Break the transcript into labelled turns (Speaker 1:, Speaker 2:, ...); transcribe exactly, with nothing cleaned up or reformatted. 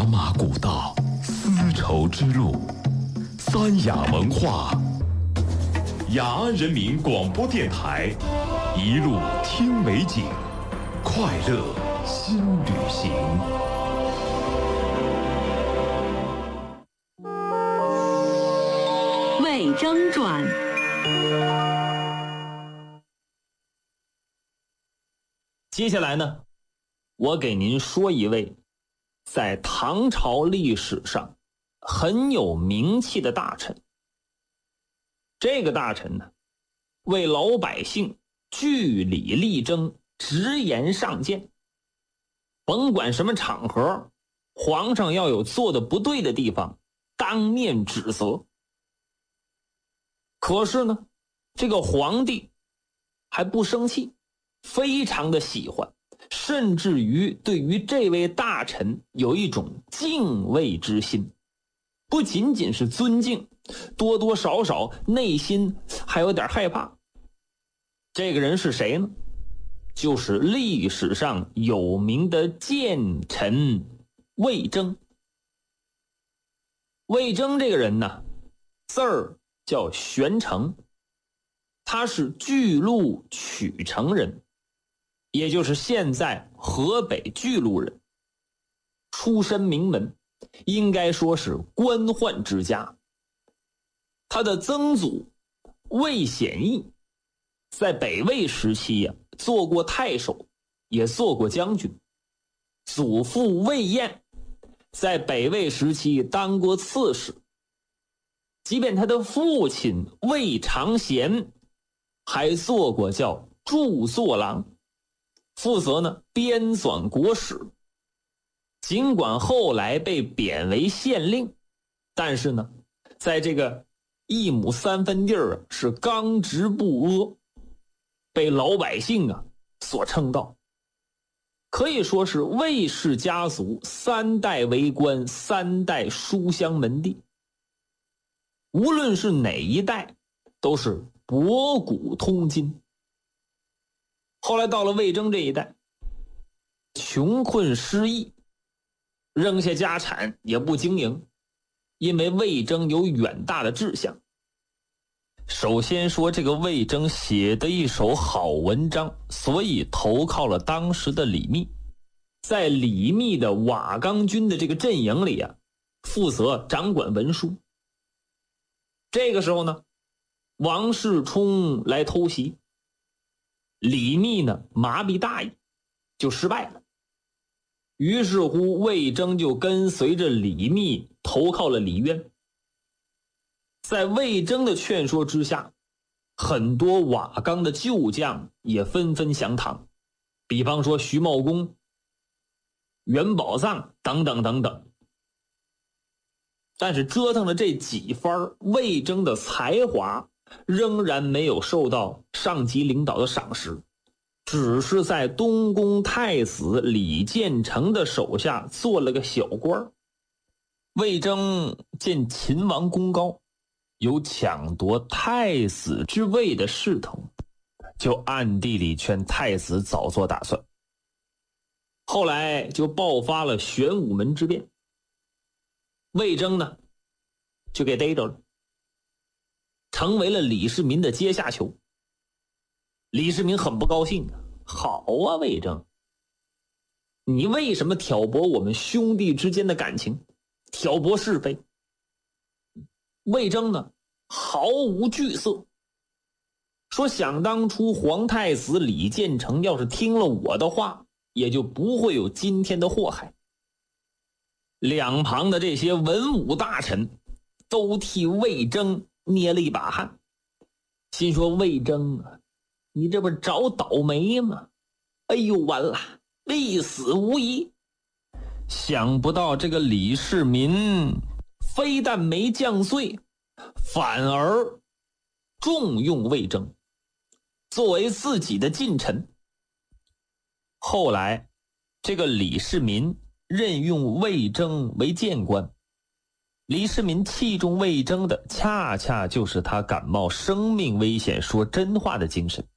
Speaker 1: 茶马古道，丝绸之路，三雅文化。雅安人民广播电台，一路听美景，快乐新旅行。
Speaker 2: 魏征传。
Speaker 3: 接下来呢，我给您说一位在唐朝历史上很有名气的大臣。这个大臣呢，为老百姓据理力争，直言上谏，甭管什么场合，皇上要有做的不对的地方，当面指责。可是呢，这个皇帝还不生气，非常的喜欢，甚至于对于这位大臣有一种敬畏之心，不仅仅是尊敬，多多少少内心还有点害怕。这个人是谁呢？就是历史上有名的谏臣魏征。魏征这个人呢，字儿叫玄成，他是巨鹿曲城人，也就是现在河北巨鹿人，出身名门，应该说是官宦之家。他的曾祖魏显义在北魏时期呀、啊，做过太守，也做过将军。祖父魏彦在北魏时期当过刺史。即便他的父亲魏长贤还做过叫著作郎，负责呢编纂国史。尽管后来被贬为县令，但是呢，在这个一亩三分地儿是刚直不阿，被老百姓啊所称道，可以说是魏氏家族三代为官，三代书香门第。无论是哪一代，都是博古通今。后来到了魏征这一代，穷困失意，扔下家产也不经营，因为魏征有远大的志向。首先说这个魏征写的一手好文章，所以投靠了当时的李密，在李密的瓦岗军的这个阵营里啊，负责掌管文书。这个时候呢，王世充来偷袭，李密呢麻痹大意，就失败了。于是乎魏征就跟随着李密投靠了李渊。在魏征的劝说之下，很多瓦岗的旧将也纷纷降唐，比方说徐茂公、元宝藏等等等等。但是折腾了这几番，魏征的才华仍然没有受到上级领导的赏识，只是在东宫太子李建成的手下做了个小官。魏征见秦王功高，有抢夺太子之位的势头，就暗地里劝太子早做打算。后来就爆发了玄武门之变，魏征呢就给逮着了，成为了李世民的阶下囚。李世民很不高兴啊，好啊，魏征，你为什么挑拨我们兄弟之间的感情，挑拨是非？魏征呢毫无惧色，说想当初皇太子李建成要是听了我的话，也就不会有今天的祸害。两旁的这些文武大臣都替魏征捏了一把汗，心说魏征啊，你这不找倒霉吗？哎呦，完了，必死无疑。想不到这个李世民非但没降罪，反而重用魏征，作为自己的近臣。后来这个李世民任用魏征为谏官，李世民器重魏征的恰恰就是他敢冒生命危险说真话的精神。